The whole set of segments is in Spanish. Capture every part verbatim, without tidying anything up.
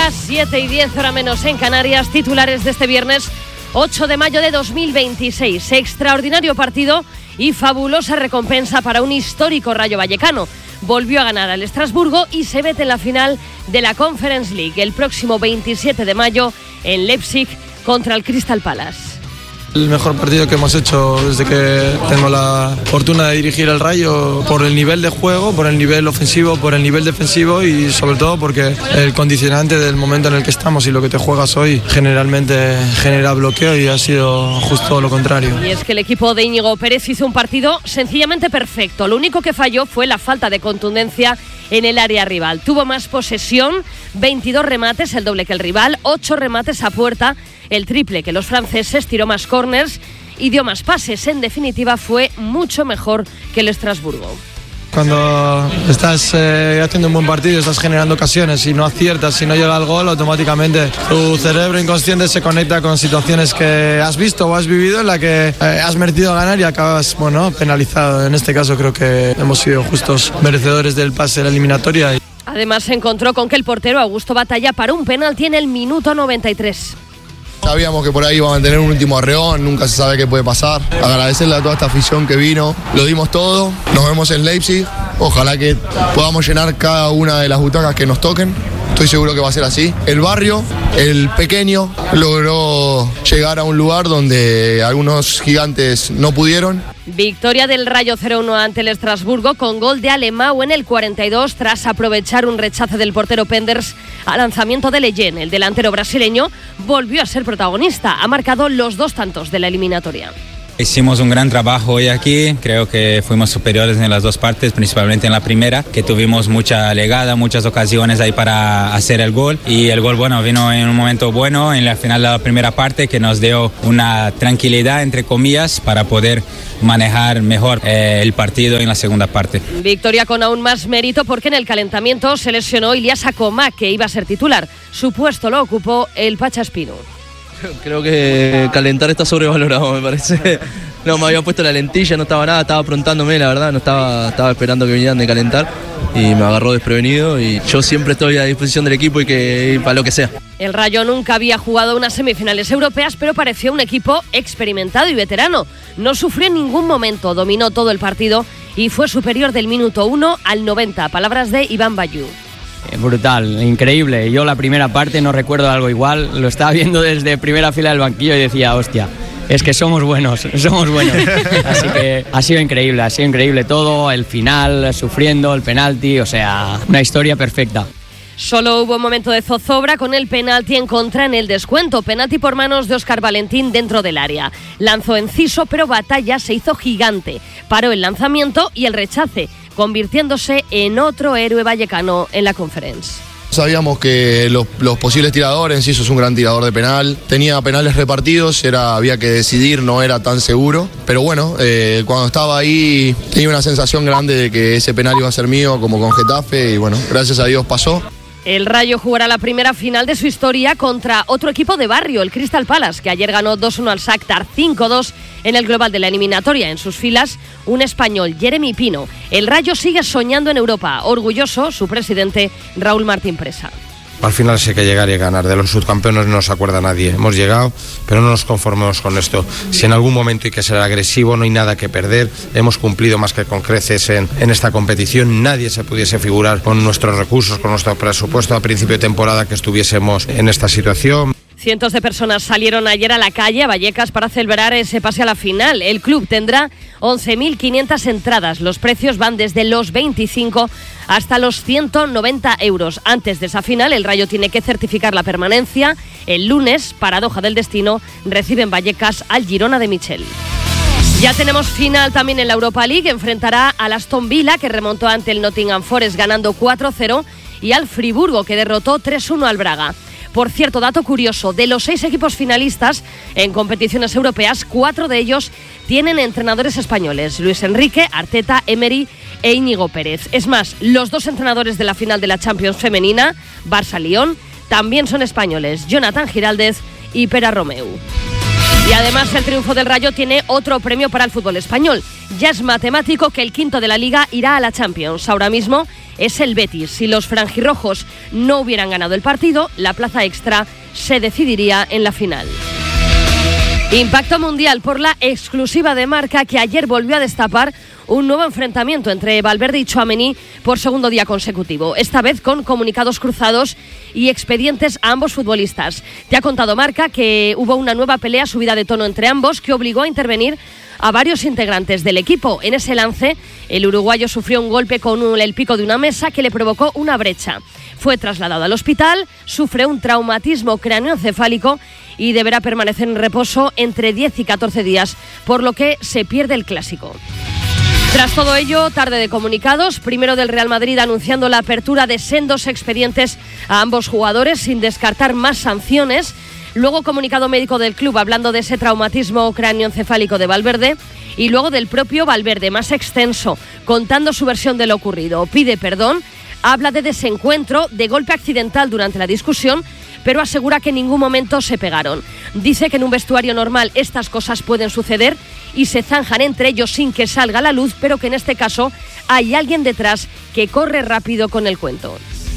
las siete y diez, hora menos en Canarias. Titulares de este viernes ocho de mayo de dos mil veintiséis. Extraordinario partido y fabulosa recompensa para un histórico Rayo Vallecano. Volvió a ganar al Estrasburgo y se mete en la final de la Conference League el próximo veintisiete de mayo en Leipzig contra el Crystal Palace. El mejor partido que hemos hecho desde que tengo la fortuna de dirigir el Rayo, por el nivel de juego, por el nivel ofensivo, por el nivel defensivo y sobre todo porque el condicionante del momento en el que estamos y lo que te juegas hoy generalmente genera bloqueo y ha sido justo lo contrario. Y es que el equipo de Íñigo Pérez hizo un partido sencillamente perfecto. Lo único que falló fue la falta de contundencia en el área rival. Tuvo más posesión, veintidós remates, el doble que el rival, ocho remates a puerta, el triple que los franceses, tiró más corners y dio más pases. En definitiva, fue mucho mejor que el Estrasburgo. Cuando estás eh, haciendo un buen partido, estás generando ocasiones y no aciertas, y no llega el gol, automáticamente tu cerebro inconsciente se conecta con situaciones que has visto o has vivido en la que eh, has merecido ganar y acabas, bueno, penalizado. En este caso creo que hemos sido justos merecedores del pase de la eliminatoria. Además se encontró con que el portero Augusto Batalla paró un penalti en el minuto noventa y tres. Sabíamos que por ahí iba a mantener un último arreón, nunca se sabe qué puede pasar. Agradecerle a toda esta afición que vino, lo dimos todo, nos vemos en Leipzig, ojalá que podamos llenar cada una de las butacas que nos toquen. Estoy seguro que va a ser así. El barrio, el pequeño, logró llegar a un lugar donde algunos gigantes no pudieron. Victoria del Rayo cero uno ante el Estrasburgo con gol de Alemão en el cuarenta y dos tras aprovechar un rechace del portero Penders al lanzamiento de Leyen. El delantero brasileño volvió a ser protagonista. Ha marcado los dos tantos de la eliminatoria. Hicimos un gran trabajo hoy aquí, creo que fuimos superiores en las dos partes, principalmente en la primera, que tuvimos mucha legada, muchas ocasiones ahí para hacer el gol, y el gol, bueno, vino en un momento bueno, en la final de la primera parte, que nos dio una tranquilidad, entre comillas, para poder manejar mejor eh, el partido en la segunda parte. Victoria con aún más mérito porque en el calentamiento se lesionó Ilias Acoma, que iba a ser titular. Su puesto lo ocupó el Pacha Espino. Creo que calentar está sobrevalorado, me parece. No, me había puesto la lentilla, no estaba nada, estaba aprontándome, la verdad, no estaba, estaba esperando que vinieran de calentar y me agarró desprevenido, y yo siempre estoy a disposición del equipo y que y para lo que sea. El Rayo nunca había jugado unas semifinales europeas, pero pareció un equipo experimentado y veterano. No sufrió en ningún momento, dominó todo el partido y fue superior del minuto uno al noventa. Palabras de Iván Bayú. Brutal, increíble. Yo la primera parte no recuerdo algo igual. Lo estaba viendo desde primera fila del banquillo y decía, hostia, es que somos buenos, somos buenos. Así que ha sido increíble, ha sido increíble todo. El final, sufriendo, el penalti, o sea, una historia perfecta. Solo hubo un momento de zozobra con el penalti en contra en el descuento. Penalti por manos de Óscar Valentín dentro del área. Lanzó Enciso, pero Batalla se hizo gigante. Paró el lanzamiento y el rechace, convirtiéndose en otro héroe vallecano en la Conference. Sabíamos que los, los posibles tiradores, Enciso es un gran tirador de penal, tenía penales repartidos, era, había que decidir, no era tan seguro, pero bueno, eh, cuando estaba ahí tenía una sensación grande de que ese penal iba a ser mío, como con Getafe, y bueno, gracias a Dios pasó. El Rayo jugará la primera final de su historia contra otro equipo de barrio, el Crystal Palace, que ayer ganó dos uno al Shakhtar, cinco dos en el global de la eliminatoria. En sus filas, un español, Jeremy Pino. El Rayo sigue soñando en Europa. Orgulloso, su presidente, Raúl Martín Presa. Al final sí hay que llegar y ganar. De los subcampeones no se acuerda nadie. Hemos llegado, pero no nos conformemos con esto. Si en algún momento hay que ser agresivo, no hay nada que perder. Hemos cumplido más que con creces en, en esta competición. Nadie se pudiese figurar con nuestros recursos, con nuestro presupuesto a principio de temporada que estuviésemos en esta situación. Cientos de personas salieron ayer a la calle, a Vallecas, para celebrar ese pase a la final. El club tendrá once mil quinientas entradas. Los precios van desde los veinticinco hasta los ciento noventa euros. Antes de esa final, el Rayo tiene que certificar la permanencia. El lunes, paradoja del destino, reciben Vallecas al Girona de Michel. Ya tenemos final también en la Europa League. Enfrentará al Aston Villa, que remontó ante el Nottingham Forest ganando cuatro cero, y al Friburgo, que derrotó tres uno al Braga. Por cierto, dato curioso, de los seis equipos finalistas en competiciones europeas, cuatro de ellos tienen entrenadores españoles: Luis Enrique, Arteta, Emery e Íñigo Pérez. Es más, los dos entrenadores de la final de la Champions femenina, Barça-Lyon, también son españoles: Jonathan Giraldez y Pera Romeu. Y además el triunfo del Rayo tiene otro premio para el fútbol español. Ya es matemático que el quinto de la Liga irá a la Champions. Ahora mismo es el Betis. Si los franjirrojos no hubieran ganado el partido, la plaza extra se decidiría en la final. Impacto mundial por la exclusiva de Marca, que ayer volvió a destapar un nuevo enfrentamiento entre Valverde y Tchouaméni por segundo día consecutivo, esta vez con comunicados cruzados y expedientes a ambos futbolistas. Te ha contado Marca que hubo una nueva pelea subida de tono entre ambos que obligó a intervenir a varios integrantes del equipo. En ese lance, el uruguayo sufrió un golpe con un, el pico de una mesa que le provocó una brecha. Fue trasladado al hospital, sufre un traumatismo cráneoencefálico y deberá permanecer en reposo entre diez y catorce días, por lo que se pierde el clásico. Tras todo ello, tarde de comunicados, primero del Real Madrid anunciando la apertura de sendos expedientes a ambos jugadores sin descartar más sanciones. Luego comunicado médico del club hablando de ese traumatismo cráneoencefálico de Valverde y luego del propio Valverde, más extenso, contando su versión de lo ocurrido. Pide perdón, habla de desencuentro, de golpe accidental durante la discusión, pero asegura que en ningún momento se pegaron. Dice que en un vestuario normal estas cosas pueden suceder y se zanjan entre ellos sin que salga a la luz, pero que en este caso hay alguien detrás que corre rápido con el cuento.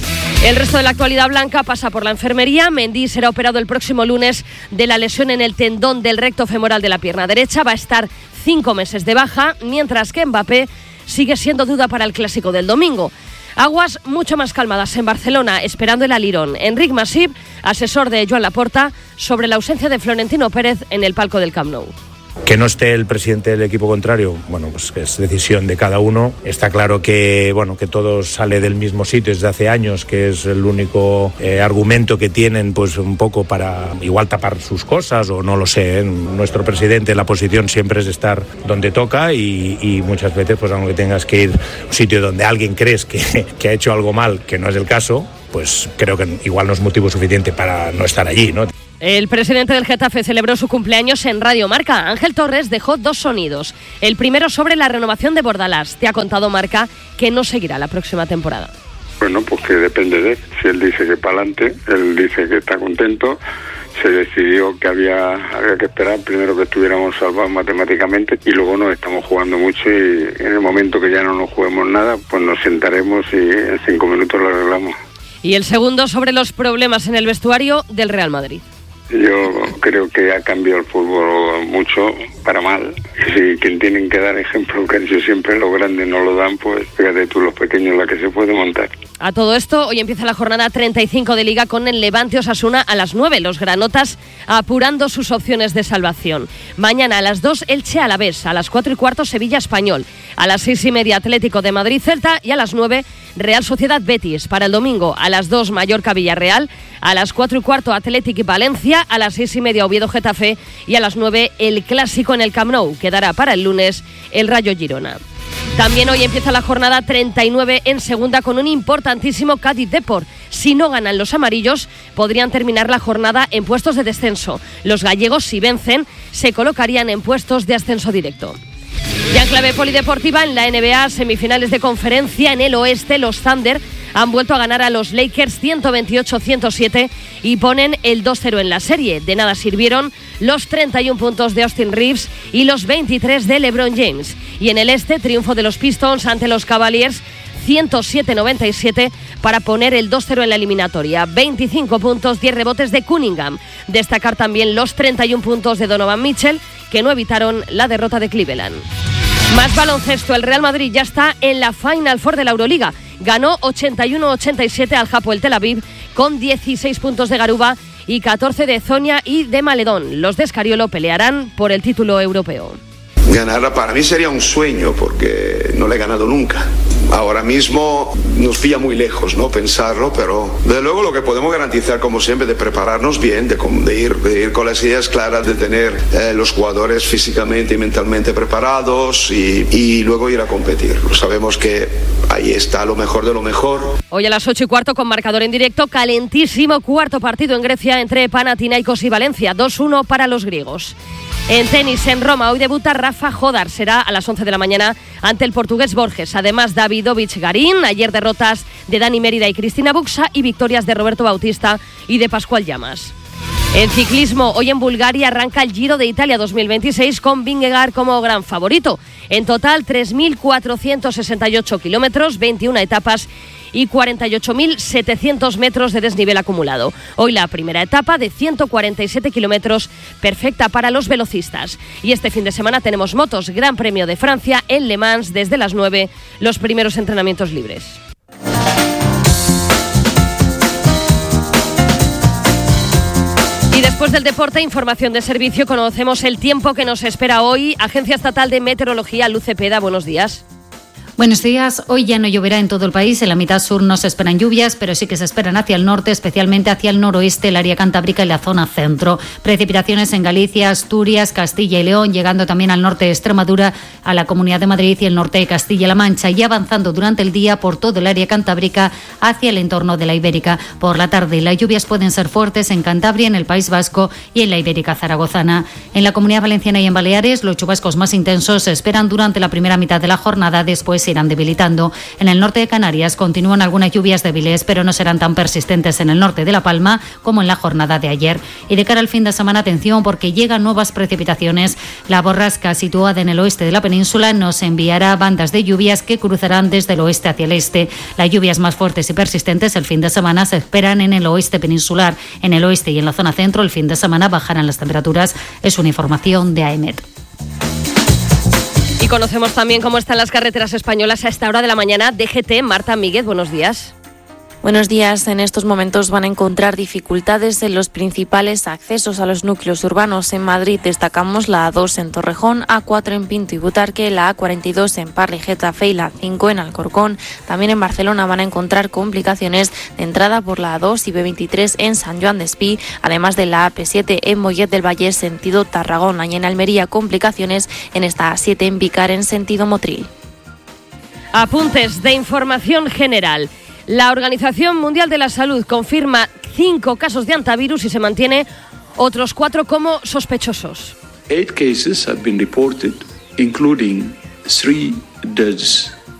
El resto de la actualidad blanca pasa por la enfermería. Mendy será operado el próximo lunes de la lesión en el tendón del recto femoral de la pierna derecha. Va a estar cinco meses de baja, mientras que Mbappé sigue siendo duda para el clásico del domingo. Aguas mucho más calmadas en Barcelona, esperando el alirón. Enric Masip, asesor de Joan Laporta, sobre la ausencia de Florentino Pérez en el palco del Camp Nou. Que no esté el presidente del equipo contrario, bueno, pues es decisión de cada uno. Está claro que, bueno, que todo sale del mismo sitio desde hace años, que es el único eh, argumento que tienen, pues un poco para igual tapar sus cosas, o no lo sé, ¿eh? Nuestro presidente, la posición siempre es estar donde toca y, y muchas veces, pues aunque tengas que ir a un sitio donde alguien crees que, que ha hecho algo mal, que no es el caso, pues creo que igual no es motivo suficiente para no estar allí, ¿no? El presidente del Getafe celebró su cumpleaños en Radio Marca. Ángel Torres dejó dos sonidos. El primero sobre la renovación de Bordalás. Te ha contado Marca que no seguirá la próxima temporada. Bueno, pues que depende de él. Si él dice que para adelante, él dice que está contento. Se decidió que había, había que esperar primero que estuviéramos salvados matemáticamente y luego nos estamos jugando mucho y en el momento que ya no nos juguemos nada, pues nos sentaremos y en cinco minutos lo arreglamos. Y el segundo sobre los problemas en el vestuario del Real Madrid. Yo creo que ha cambiado el fútbol mucho para mal. Si quien tienen que dar ejemplo, que han sido siempre los grandes no lo dan, pues fíjate tú los pequeños la que se puede montar. A todo esto, hoy empieza la jornada treinta y cinco de Liga con el Levante Osasuna a las nueve. Los granotas apurando sus opciones de salvación. Mañana a las dos Elche Alavés, a las cuatro y cuarto Sevilla Español, a las seis y media Atlético de Madrid Celta y a las nueve Real Sociedad Betis. Para el domingo a las dos Mallorca Villarreal, a las cuatro y cuarto Atlético y Valencia, a las seis y media Oviedo Getafe y a las nueve el clásico en el Camp Nou. Quedará para el lunes el Rayo Girona. También hoy empieza la jornada treinta y nueve en segunda con un importantísimo Cádiz Depor. Si no ganan los amarillos, podrían terminar la jornada en puestos de descenso. Los gallegos, si vencen, se colocarían en puestos de ascenso directo. Ya en clave polideportiva, en la N B A, semifinales de conferencia en el oeste, los Thunder han vuelto a ganar a los Lakers ciento veintiocho a ciento siete y ponen el dos cero en la serie. De nada sirvieron los treinta y uno puntos de Austin Reeves y los veintitrés de LeBron James. Y en el este, triunfo de los Pistons ante los Cavaliers ciento siete a noventa y siete para poner el dos cero en la eliminatoria. veinticinco puntos, diez rebotes de Cunningham. Destacar también los treinta y uno puntos de Donovan Mitchell, que no evitaron la derrota de Cleveland. Más baloncesto, el Real Madrid ya está en la Final Four de la Euroliga. Ganó ochenta y uno a ochenta y siete al Hapoel Tel Aviv con dieciséis puntos de Garuba y catorce de Zonia y de Maledón. Los de Escariolo pelearán por el título europeo. Ganarla para mí sería un sueño porque no la he ganado nunca. Ahora mismo nos pilla muy lejos, ¿no? Pensarlo, pero desde luego lo que podemos garantizar, como siempre, de prepararnos bien, de, de, ir, de ir con las ideas claras, de tener eh, los jugadores físicamente y mentalmente preparados y, y luego ir a competir. Sabemos que ahí está lo mejor de lo mejor. Hoy a las ocho y cuarto con marcador en directo, calentísimo cuarto partido en Grecia entre Panathinaikos y Valencia, dos uno para los griegos. En tenis, en Roma, hoy debuta Rafa Jodar. Será a las once de la mañana ante el portugués Borges. Además, Davidovich Garín. Ayer derrotas de Dani Mérida y Cristina Buxa y victorias de Roberto Bautista y de Pascual Llamas. En ciclismo, hoy en Bulgaria arranca el Giro de Italia dos mil veintiséis con Vingegaard como gran favorito. En total, tres mil cuatrocientos sesenta y ocho kilómetros, veintiuna etapas y cuarenta y ocho mil setecientos metros de desnivel acumulado. Hoy la primera etapa de ciento cuarenta y siete kilómetros, perfecta para los velocistas. Y este fin de semana tenemos motos, Gran Premio de Francia en Le Mans desde las nueve, los primeros entrenamientos libres. Y después del deporte, información de servicio, conocemos el tiempo que nos espera hoy. Agencia Estatal de Meteorología, Luz Cepeda, buenos días. Buenos días. Hoy ya no lloverá en todo el país. En la mitad sur no se esperan lluvias, pero sí que se esperan hacia el norte, especialmente hacia el noroeste, el área cantábrica y la zona centro. Precipitaciones en Galicia, Asturias, Castilla y León, llegando también al norte de Extremadura, a la Comunidad de Madrid y el norte de Castilla-La Mancha, y avanzando durante el día por todo el área cantábrica hacia el entorno de la Ibérica. Por la tarde, las lluvias pueden ser fuertes en Cantabria, en el País Vasco y en la Ibérica zaragozana. En la Comunidad Valenciana y en Baleares, los chubascos más intensos se esperan durante la primera mitad de la jornada, después se irán debilitando. En el norte de Canarias continúan algunas lluvias débiles, pero no serán tan persistentes en el norte de La Palma como en la jornada de ayer. Y de cara al fin de semana, atención, porque llegan nuevas precipitaciones. La borrasca, situada en el oeste de la península, nos enviará bandas de lluvias que cruzarán desde el oeste hacia el este. Las lluvias más fuertes y persistentes el fin de semana se esperan en el oeste peninsular. En el oeste y en la zona centro, el fin de semana bajarán las temperaturas. Es una información de AEMET. Y conocemos también cómo están las carreteras españolas a esta hora de la mañana. D G T, Marta Míguez, buenos días. Buenos días. En estos momentos van a encontrar dificultades en los principales accesos a los núcleos urbanos. En Madrid destacamos la A dos en Torrejón, A cuatro en Pinto y Butarque, la A cuarenta y dos en Parla y Getafe y la A cinco en Alcorcón. También en Barcelona van a encontrar complicaciones de entrada por la A dos y B veintitrés en San Joan Despí, además de la A P siete en Mollet del Valle sentido Tarragona, y en Almería complicaciones en esta A siete en Vicar en sentido Motril. Apuntes de información general. La Organización Mundial de la Salud confirma cinco casos de hantavirus y se mantiene otros cuatro como sospechosos. Eight cases have been reported, including three deaths.